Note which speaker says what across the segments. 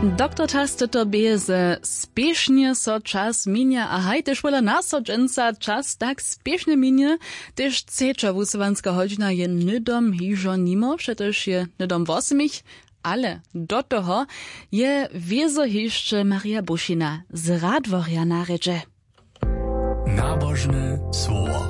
Speaker 1: Doktor Tasty to beze spiesznie so czas minie, a hajtež wola nasodženca czas tak spiesznie minie, tež ceča wusywanska hodźina je nydom hižo nimo, přetož je nydom 8, ale do toho je wiezo hišče Maria Bušina z Radworja naredže.
Speaker 2: Nabożne słowo.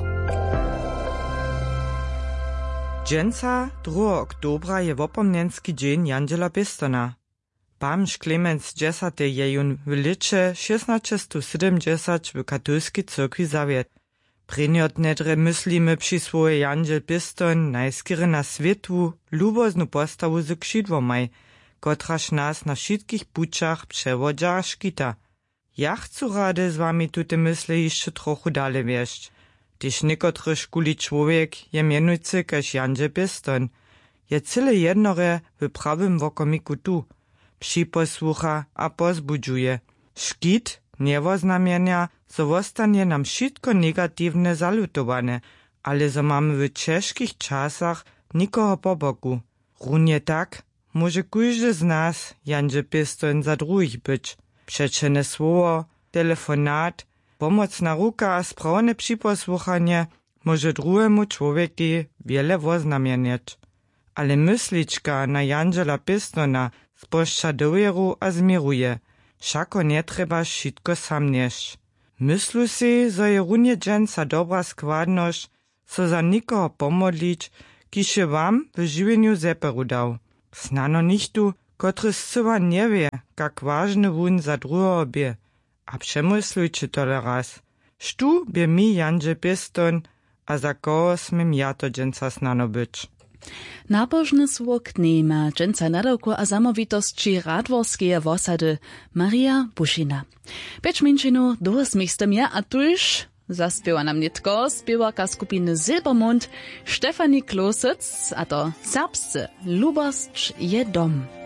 Speaker 3: Dżęca 2 oktobra je wopomnienski dzień Jandzela Pistona. Bamž Klemens X je jun w licze 1670 w katolskiej cyrkwi zawiet. Prenjotnedre myslimy przy swoje Jandzel Piston najskiery na światu luboznu postawu z krzydłomaj, kotraż nas na wszystkich puczach przewodza szkita. Ja chcę rady z wami tute mysle jeszcze trochu dalej wieść. Tyż niekotry szkuli człowiek je mianujcy kaž Jandzel Piston. Je cyle jednore w prawym wokomiku tu. Připosłucha a pozbudzuje. Škit niewoznamienia, so wostanie nam wszystko negatywne zalutowane, ale so mamy w ciężkich czasach nikogo po boku. Runie tak, może każdy z nas Jandzel Piston za drugich być. Przeczene słowo, telefonat, pomocna ruka a sprawne připosłuchanie może drugiemu człowiekowi wiele woznamieniać. Ale mysliczka na Jandzela Pistona spošča doveru a zmiruje. Šako nie treba šitko sam nieść. Myslu si, zo je runje dženca dobra składność, so za nikoho pomodlić, kiž je wam w żywieniu zeperu dał. Snano nichtu, kotry zcyła nie wie, jak ważny wun za drugiego bie. A przemyslujcie tole raz. Štu bie mi Jandzel Piston, a za koho smem ja to dženca snano być.
Speaker 1: Nabożny słok nema dżęca nadawku a zamowitości radworskie wosady Maria Bušina. 5 minut do 8 ja, a tuż zaspiewa nam nitko spiewarka skupiny Silbermond Stefanie Klosec, a to serbscy Lubost je dom.